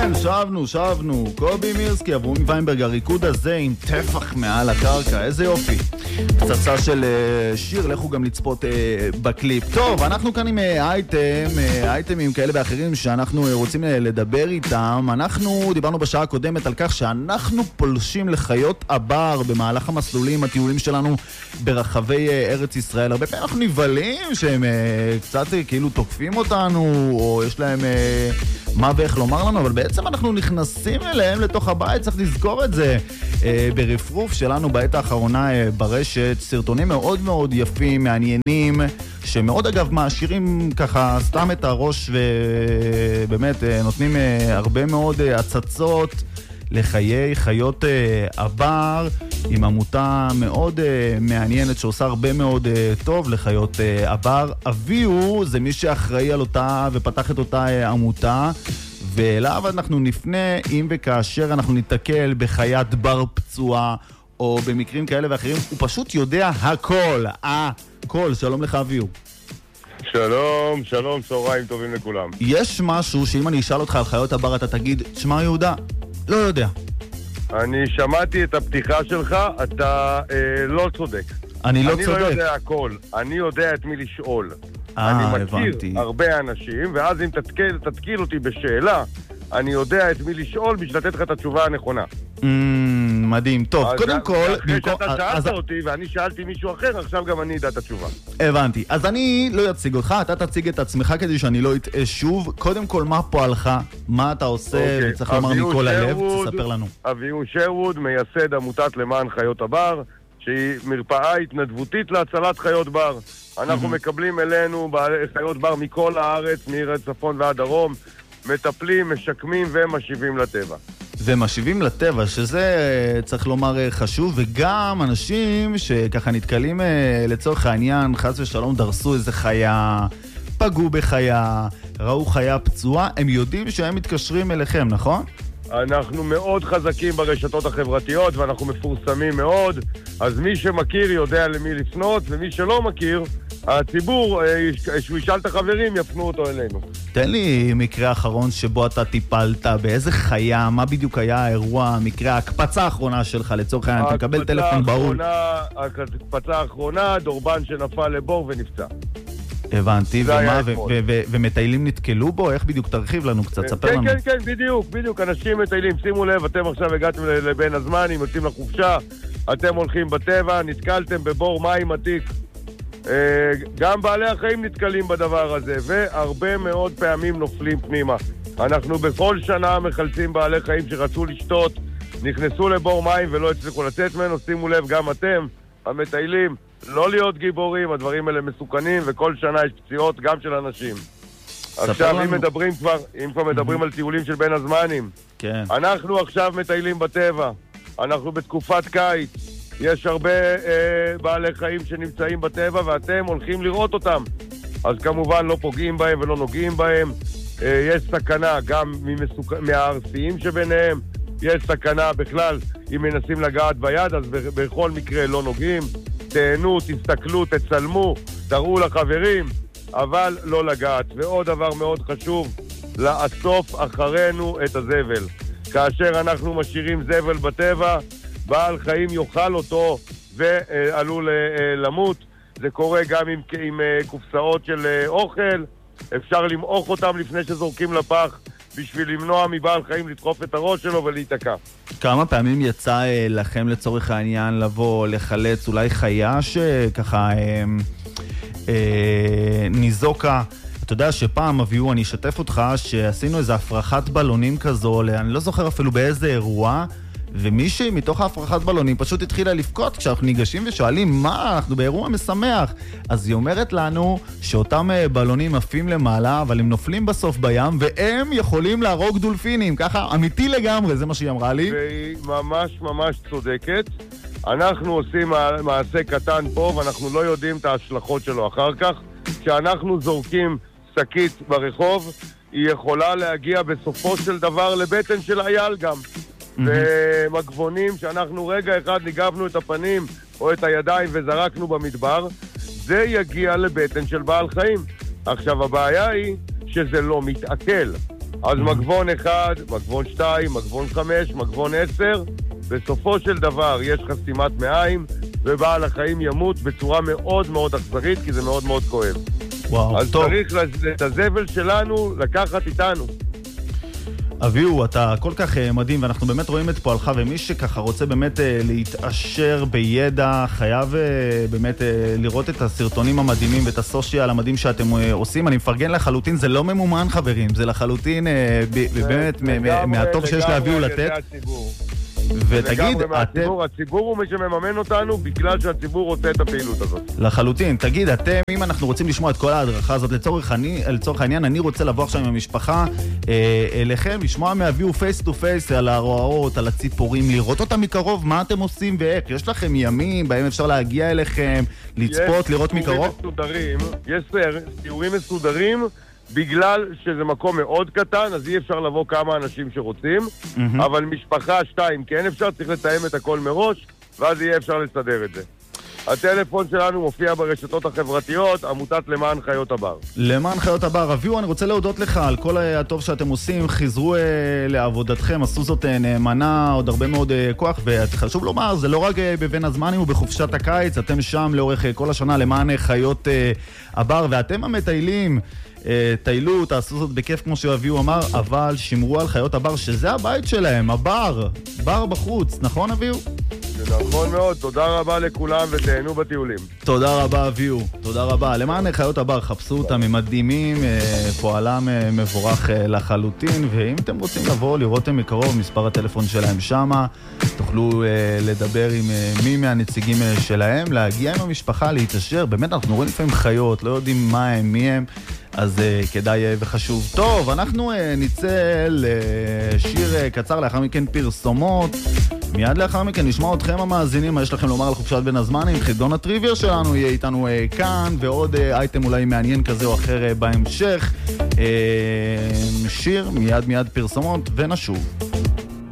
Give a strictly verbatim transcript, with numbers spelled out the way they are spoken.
כן, שבנו, שבנו. קובי מירסקי, אברומי ויינברג, הריקוד הזה עם טפח מעל הקרקע, איזה יופי. פצצה של uh, שיר, לכו גם לצפות uh, בקליפ. טוב, אנחנו כאן עם uh, אייטם, uh, אייטמים כאלה ואחרים שאנחנו uh, רוצים uh, לדבר איתם. אנחנו דיברנו בשעה הקודמת על כך שאנחנו פולשים לחיות הבר במהלך המסלולים, הטיולים שלנו ברחבי uh, ארץ ישראל. הרבה פעמים אנחנו נבלים שהם uh, קצת uh, כאילו תוקפים אותנו, או יש להם uh, מה ואיך לומר לנו, אבל בעצם אנחנו נכנסים אליהם לתוך הבית, צריך לזכור את זה. Uh, ברפרוף שלנו בעת האחרונה uh, ברשת, סרטונים מאוד מאוד יפים, מעניינים, שמאוד אגב מעשירים ככה סתם את הראש ובאמת uh, נותנים uh, הרבה מאוד uh, הצצות לחיי חיות uh, הבר, עם עמותה מאוד uh, מעניינת שעושה הרבה מאוד uh, טוב לחיות uh, הבר. אביהו זה מי שאחראי על אותה ופתח את אותה uh, עמותה, ואליו אנחנו נפנה אם וכאשר אנחנו ניתקל בחיית בר פצועה או במקרים כאלה ואחרים. הוא פשוט יודע הכל, הכל. שלום לך אביהו. שלום, שלום, צהריים טובים לכולם. יש משהו שאם אני אשאל אותך על חיות הבר אתה תגיד, שמע יהודה, לא יודע. אני שמעתי את הפתיחה שלך, אתה אה, לא צודק. אני לא אני צודק. אני לא יודע הכל, אני יודע את מי לשאול. אה, אני מכיר הבנתי. הרבה אנשים, ואז אם תתקיל, תתקיל אותי בשאלה, אני יודע את מי לשאול בשביל לתת לך את התשובה הנכונה. Mm, מדהים. טוב, אז קודם כל... אחרי במקום- שאתה שאלת אז- אותי ואני שאלתי מישהו אחר, עכשיו גם אני אדע את התשובה. הבנתי. אז אני לא אציג אותך, אתה תציג את עצמך כדי שאני לא אטעה שוב. קודם כל, מה פועלך? מה אתה עושה? אוקיי, וצריך לומר אביהו מכל הלב, שרווד, תספר לנו. אביהו שרווד, מייסד עמותת למען חיות הבר, שהיא מרפאה התנדבותית להצלת חיות בר. אנחנו מקבלים אלינו בעלי חיות בר מכל הארץ, מארץ צפון ועד דרום, מטפלים, משקמים ומשיבים לטבע. ומשיבים לטבע, שזה צריך לומר חשוב, וגם אנשים שככה נתקלים לצורך העניין, חס ושלום דרסו איזה חיה, פגעו בחיה, ראו חיה פצועה, הם יודעים שהם מתקשרים אליכם, נכון? אנחנו מאוד חזקים ברשתות החברתיות ואנחנו מפורסמים מאוד, אז מי שמכיר יודע למי לפנות, ומי שלא מכיר, הציבור, שהוא ישאל את החברים, יפנו אותו אלינו. תן לי מקרה האחרון שבו אתה טיפלת, באיזה חיה, מה בדיוק היה האירוע, מקרה ההקפצה האחרונה שלך לצורך העניין, אתה מקבל טלפון בהול. ההקפצה האחרונה, דורבן שנפל לבור ונפצע. הבנתי, זה היה ומה, אתמול. ו- ו- ו- ומטיילים נתקלו בו? איך בדיוק? תרחיב לנו קצת, ספר כן, לנו. כן, כן, בדיוק, בדיוק, אנשים מטיילים, שימו לב, אתם עכשיו הגעתם ל- לבין הזמנים, יוצאים לחופשה, אתם הולכים בטבע, נתקלתם בבור מים עתיק. אה, גם בעלי החיים נתקלים בדבר הזה, והרבה מאוד פעמים נופלים פנימה. אנחנו בכל שנה מחלצים בעלי חיים שרצו לשתות, נכנסו לבור מים ולא הצליחו לצאת ממנו. שימו לב, גם אתם, המטיילים, לא להיות גיבורים, הדברים האלה מסוכנים, וכל שנה יש פציעות גם של אנשים. עכשיו, לנו. אם מדברים כבר, אם כבר מדברים על טיולים של בין הזמנים, כן. אנחנו עכשיו מטיילים בטבע, אנחנו בתקופת קיץ, יש הרבה אה, בעלי חיים שנמצאים בטבע ואתם הולכים לראות אותם, אז כמובן לא פוגעים בהם ולא נוגעים בהם. אה, יש סכנה גם ממסוכ... מהארסיים שביניהם, יש סכנה בכלל אם מנסים לגעת ביד, אז ב- בכל מקרה לא נוגעים. תהנו, תסתכלו, תצלמו, תראו לחברים, אבל לא לגעת. ועוד דבר מאוד חשוב, לאסוף אחרינו את הזבל. כאשר אנחנו משאירים זבל בטבע, בעל חיים יאכל אותו ועלול למות. זה קורה גם עם, עם קופסאות של אוכל, אפשר למעוך אותם לפני שזורקים לפח, בשביל למנוע מבעל חיים לדחוף את הראש שלו ולהיתקע. כמה פעמים יצא אה, לכם לצורך העניין לבוא, לחלץ אולי חיה שככה אה, אה, ניזוקה? אתה יודע שפעם אביהו, אני אשתף אותך שעשינו איזו הפרחת בלונים כזו, אני לא זוכר אפילו באיזה אירוע, ומישהי מתוך ההפרחת בלונים פשוט התחילה לפקוט כשאנחנו ניגשים ושואלים מה, אנחנו באירוע משמח. אז היא אומרת לנו שאותם בלונים עפים למעלה, אבל הם נופלים בסוף בים, והם יכולים להרוג דולפינים. ככה, אמיתי לגמרי, זה מה שהיא אמרה לי. והיא ממש ממש צודקת. אנחנו עושים מעשה קטן פה, ואנחנו לא יודעים את ההשלכות שלו אחר כך. כשאנחנו זורקים שקית ברחוב, היא יכולה להגיע בסופו של דבר לבטן של אייל גם. ומגבונים שאנחנו רגע אחד ניגבנו את הפנים או את הידיים וזרקנו במדבר, זה יגיע לבטן של בעל חיים. עכשיו הבעיה היא שזה לא מתעכל. אז מגבון אחד, מגבון שתיים, מגבון חמש, מגבון עשר, בסופו של דבר יש חסימת מעיים, ובעל החיים ימות בצורה מאוד מאוד אכזרית, כי זה מאוד מאוד כואב. וואו, אז טוב. צריך את הזבל שלנו לקחת איתנו. אביהו, אתה כל כך uh, מדהים, ואנחנו באמת רואים את פועלך, ומי שככה רוצה באמת uh, להתעשר בידע, חייב uh, באמת uh, לראות את הסרטונים המדהימים ואת הסושיאל המדהים שאתם uh, עושים. אני מפרגן לחלוטין, זה לא ממומן חברים, זה לחלוטין uh, ב- באמת מהטוב שיש לאביהו לתת. ותגיד, אתם... הציבור הוא מי שמממן אותנו בגלל שהציבור רוצה את הפעילות הזאת. לחלוטין, תגיד, אתם, אם אנחנו רוצים לשמוע את כל ההדרכה הזאת, לצורך, אני, לצורך העניין, אני רוצה לבוא עכשיו עם המשפחה אה, אליכם, לשמוע מאביהו פייס טו פייס על הרעות, על הציפורים, לראות אותם מקרוב, מה אתם עושים ואיך. יש לכם ימים בהם אפשר להגיע אליכם, לצפות, לראות מקרוב? מסודרים, יש סיורים מסודרים, בגלל שזה מקום מאוד קטן, אז אי אפשר לבוא כמה אנשים שרוצים, mm-hmm. אבל משפחה שתיים כן אפשר, צריך לתאם את הכל מראש, ואז יהיה אפשר לסדר את זה. הטלפון שלנו מופיע ברשתות החברתיות, עמותת למען חיות הבר. למען חיות הבר. אביהו, אני רוצה להודות לך על כל הטוב שאתם עושים, חזרו אה, לעבודתכם, עשו זאת אה, נאמנה, עוד הרבה מאוד אה, כוח, וחשוב לומר, זה לא רק אה, בבין הזמנים ובחופשת הקיץ, אתם שם לאורך אה, כל השנה למען אה, חיות אה, הבר, ואתם המטיילים, טיילו, תעשו זאת בכיף כמו שאביהו אמר, אבל שמרו על חיות הבר, שזה הבית שלהם, הבר, בר בחוץ, נכון אביהו? זה נכון מאוד, תודה רבה לכולם ותהנו בטיולים. תודה רבה אביהו, תודה רבה. למען חיות הבר, חפשו אותם, הם מדהימים, פועלם מבורך לחלוטין, ואם אתם רוצים לבוא לראות מקרוב, מספר הטלפון שלהם שמה, תוכלו לדבר עם מי מהנציגים שלהם, להגיע עם המשפחה, להתאשר, באמת אנחנו רואים לפעמים חיות, לא יודעים מה הם, מי הם, אז uh, כדאי uh, וחשוב. טוב, אנחנו uh, נצא לשיר uh, קצר, לאחר מכן פרסומות. מיד לאחר מכן נשמע אתכם המאזינים, מה יש לכם לומר על חופשת בין הזמנים. חידון הטריוויה שלנו יהיה איתנו uh, כאן, ועוד uh, אייטם אולי מעניין כזה או אחר uh, בהמשך. Uh, שיר, מיד מיד פרסומות, ונשוב.